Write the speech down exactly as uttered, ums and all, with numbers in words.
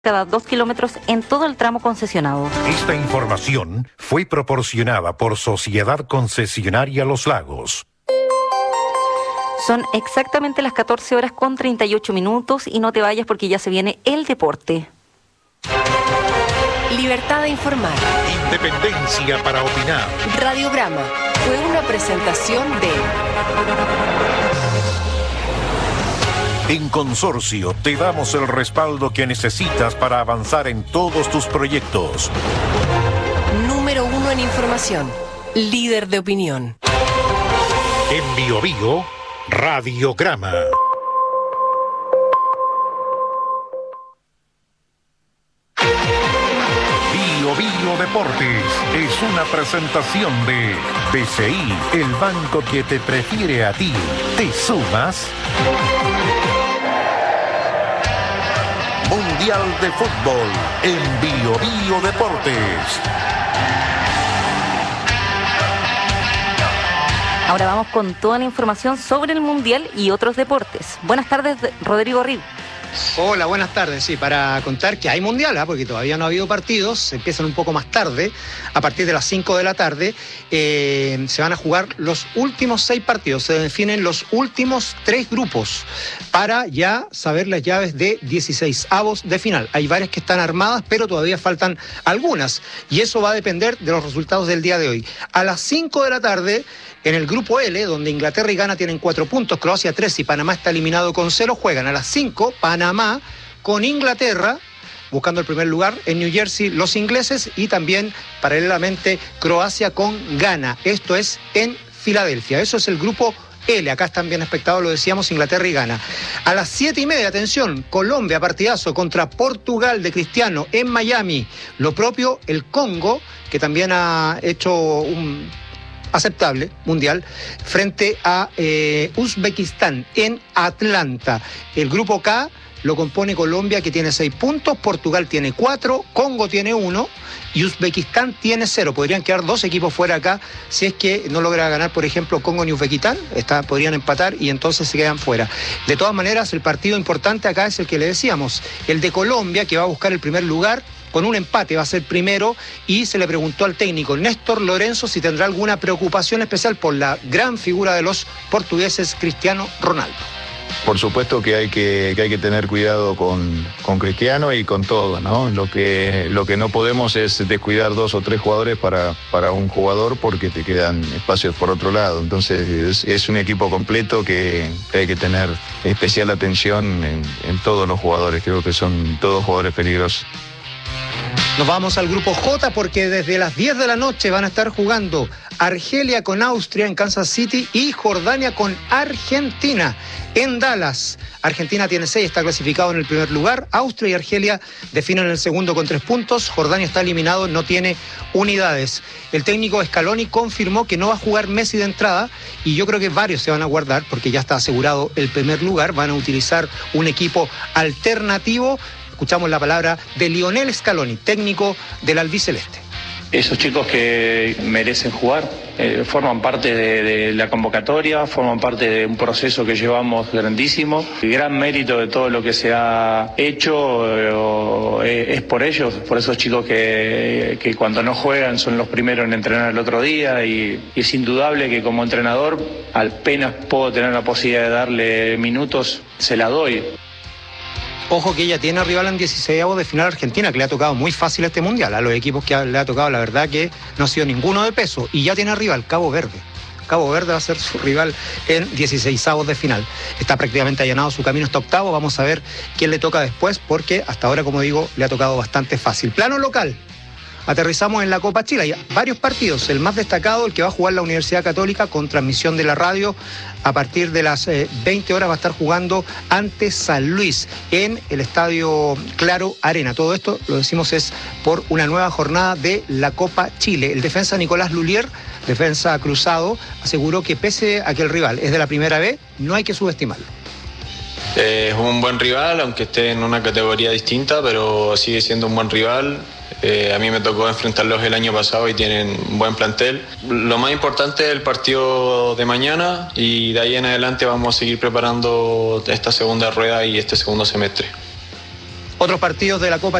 cada dos kilómetros en todo el tramo concesionado. Esta información fue proporcionada por Sociedad Concesionaria Los Lagos. Son exactamente las catorce horas con treinta y ocho minutos y no te vayas porque ya se viene el deporte. Libertad de informar. Independencia para opinar. Radiograma fue una presentación de... En Consorcio te damos el respaldo que necesitas para avanzar en todos tus proyectos. Número uno en información. Líder de opinión. En Bio Bio, Radiograma. Bio Bio Deportes es una presentación de B C I, el banco que te prefiere a ti. ¿Te sumas? Mundial de Fútbol en Bio Bio Deportes. Ahora vamos con toda la información sobre el Mundial y otros deportes. Buenas tardes, Rodrigo Rib. Hola, buenas tardes. Sí, para contar que hay Mundial, ¿eh? porque todavía no ha habido partidos, se empiezan un poco más tarde, a partir de las cinco de la tarde, eh, se van a jugar los últimos seis partidos, se definen los últimos tres grupos para ya saber las llaves de dieciséis avos de final. Hay varias que están armadas, pero todavía faltan algunas, y eso va a depender de los resultados del día de hoy. A las cinco de la tarde, en el grupo L, donde Inglaterra y Ghana tienen cuatro puntos, Croacia tres y Panamá está eliminado con cero, juegan a las cinco, Panamá con Inglaterra, buscando el primer lugar, en New Jersey los ingleses, y también paralelamente Croacia con Ghana. Esto es en Filadelfia. Eso es el grupo L. Acá están bien expectados, lo decíamos, Inglaterra y Ghana. A las siete y media, atención, Colombia, partidazo contra Portugal de Cristiano en Miami. Lo propio el Congo, que también ha hecho un aceptable mundial, frente a eh, Uzbekistán en Atlanta. El grupo K lo compone Colombia, que tiene seis puntos, Portugal tiene cuatro, Congo tiene uno y Uzbekistán tiene cero. Podrían quedar dos equipos fuera acá si es que no logra ganar, por ejemplo, Congo ni Uzbekistán. Está, podrían empatar y entonces se quedan fuera. De todas maneras, el partido importante acá es el que le decíamos, el de Colombia, que va a buscar el primer lugar. Con un empate va a ser primero, y se le preguntó al técnico Néstor Lorenzo si tendrá alguna preocupación especial por la gran figura de los portugueses, Cristiano Ronaldo. Por supuesto que hay que, que hay que tener cuidado con, con Cristiano y con todo, ¿no? Lo que, lo que no podemos es descuidar dos o tres jugadores para, para un jugador, porque te quedan espacios por otro lado. Entonces es, es un equipo completo que hay que tener especial atención en, en todos los jugadores. Creo que son todos jugadores peligrosos. Nos vamos al grupo J, porque desde las diez de la noche van a estar jugando Argelia con Austria en Kansas City y Jordania con Argentina en Dallas. Argentina tiene seis, está clasificado en el primer lugar. Austria y Argelia definen el segundo con tres puntos. Jordania está eliminado, no tiene unidades. El técnico Scaloni confirmó que no va a jugar Messi de entrada, y yo creo que varios se van a guardar porque ya está asegurado el primer lugar. Van a utilizar un equipo alternativo. Escuchamos la palabra de Lionel Scaloni, técnico del albiceleste. Esos chicos que merecen jugar eh, forman parte de, de la convocatoria, forman parte de un proceso que llevamos grandísimo. El gran mérito de todo lo que se ha hecho eh, es por ellos, por esos chicos que, que cuando no juegan son los primeros en entrenar el otro día, y, y es indudable que como entrenador, apenas puedo tener la posibilidad de darle minutos, se la doy. Ojo que ella tiene rival en dieciséisavos de final Argentina, que le ha tocado muy fácil este mundial. A los equipos que le ha tocado, la verdad que no ha sido ninguno de peso. Y ya tiene rival Cabo Verde. Cabo Verde va a ser su rival en dieciséisavos de final. Está prácticamente allanado su camino hasta octavo. Vamos a ver quién le toca después, porque hasta ahora, como digo, le ha tocado bastante fácil. Plano local. Aterrizamos en la Copa Chile. Hay varios partidos. El más destacado, el que va a jugar la Universidad Católica con transmisión de la radio. A partir de las eh, veinte horas va a estar jugando ante San Luis en el Estadio Claro Arena. Todo esto, lo decimos, es por una nueva jornada de la Copa Chile. El defensa Nicolás Lulier, defensa cruzado, aseguró que pese a que el rival es de la primera B, no hay que subestimarlo. Eh, es un buen rival, aunque esté en una categoría distinta, pero sigue siendo un buen rival. Eh, a mí me tocó enfrentarlos el año pasado y tienen un buen plantel. Lo más importante es el partido de mañana, y de ahí en adelante vamos a seguir preparando esta segunda rueda y este segundo semestre. otros partidos de la Copa